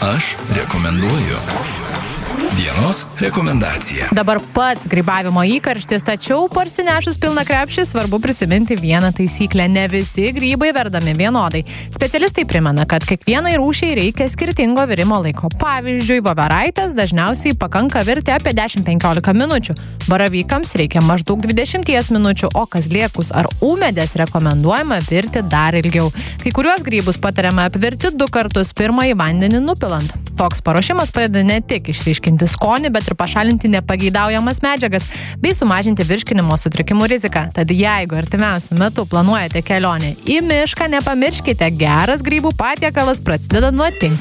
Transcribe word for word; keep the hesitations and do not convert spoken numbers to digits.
Aš rekomenduoju. Dienos rekomendacija. Dabar pats grybavimo įkarštis, tačiau parsinešus pilną krepšį svarbu prisiminti vieną taisyklę. Ne visi grybai verdami vienodai. Specialistai primena, kad kiekvienai rūšiai reikia skirtingo virimo laiko. Pavyzdžiui, voveraitės dažniausiai pakanka virti apie dešimt penkiolika minučių. Baravykams reikia maždaug dvidešimt minučių, o kazlėkus ar ūmėdės rekomenduojama virti dar ilgiau. Kai kuriuos grybus patariama apvirti du kartus, pirmąjį vandenį nupilant. Toks paruošimas padeda ne tik išryškinti skonį, bet ir pašalinti nepageidaujamas medžiagas bei sumažinti virškinimo sutrikimų riziką. Tad jeigu artimiausiu metu planuojate kelionę į mišką, nepamirškite, geras grybų patiekalas prasideda nuo tinkamų